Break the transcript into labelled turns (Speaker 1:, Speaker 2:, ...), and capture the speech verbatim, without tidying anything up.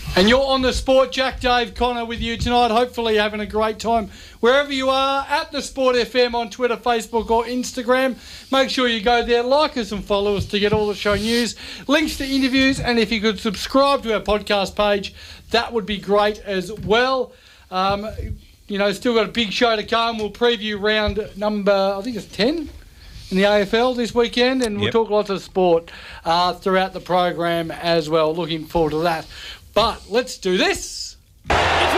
Speaker 1: And you're on the Sport. Jack, Dave, Connor with you tonight. Hopefully you're having a great time wherever you are, at the Sport F M on Twitter, Facebook or Instagram. Make sure you go there, like us and follow us to get all the show news, links to interviews, and if you could subscribe to our podcast page, that would be great as well. Um, you know, still got a big show to come. We'll preview round number, I think it's ten in the A F L this weekend, and we'll
Speaker 2: Yep.
Speaker 1: talk lots of sport uh, throughout the program as well. Looking forward to that. But let's do this.